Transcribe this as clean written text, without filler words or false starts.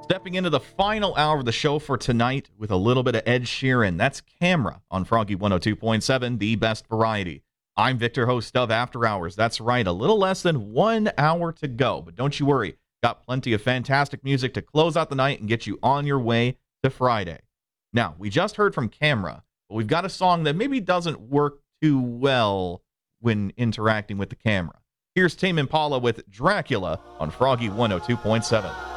Stepping into the final hour of the show for tonight with a little bit of Ed Sheeran. That's Camera on Froggy 102.7, the best variety. I'm Victor, host of After Hours. That's right, a little less than 1 hour to go. But don't you worry, got plenty of fantastic music to close out the night and get you on your way to Friday. Now, we just heard from Camera, but we've got a song that maybe doesn't work too well when interacting with the camera. Here's Tame Impala with Dracula on Froggy 102.7.